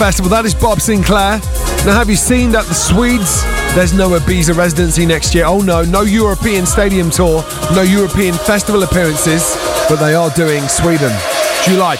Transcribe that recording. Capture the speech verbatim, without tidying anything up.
Festival. That is Bob Sinclair. Now, have you seen that the Swedes, there's no Ibiza residency next year? Oh no, no European stadium tour, no European festival appearances, but they are doing Sweden. July